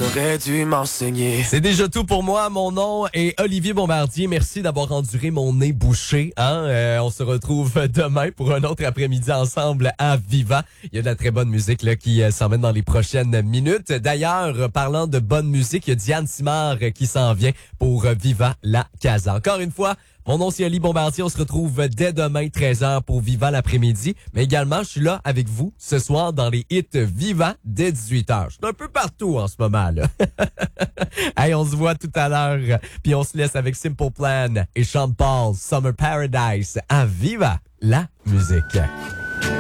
aurait dû m'enseigner. C'est déjà tout pour moi. Mon nom est Olivier Bombardier. Merci d'avoir enduré mon nez bouché. On se retrouve demain pour un autre après-midi ensemble à Viva. Il y a de la très bonne musique là qui s'emmène dans les prochaines minutes. D'ailleurs, parlant de bonne musique, il y a Diane Simard qui s'en vient pour Viva la Casa. Encore une fois, mon nom c'est Olivier Bombardier. On se retrouve dès demain 13h pour Viva l'après-midi. Mais également, je suis là avec vous ce soir dans les hits Viva dès 18h. Je suis un peu partout en ce moment là. Hey, on se voit tout à l'heure. Puis on se laisse avec Simple Plan et Sean Paul, Summer Paradise à Viva la musique.